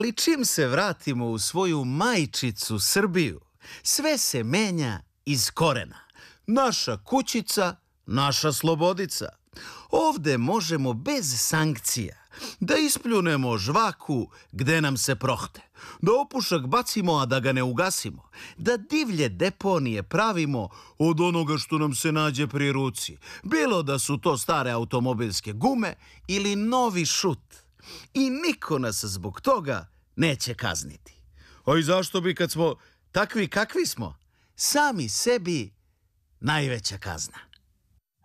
Ali čim se vratimo u svoju majčicu Srbiju, sve se menja iz korena. Naša kućica, naša slobodica. Ovde možemo bez sankcija da ispljunemo žvaku gde nam se prohte, da opušak bacimo, a da ga ne ugasimo, da divlje deponije pravimo od onoga što nam se nađe pri ruci, bilo da su to stare automobilske gume ili novi šut. I niko nas zbog toga neće kazniti. A i zašto bi, kad smo takvi kakvi smo, sami sebi najveća kazna?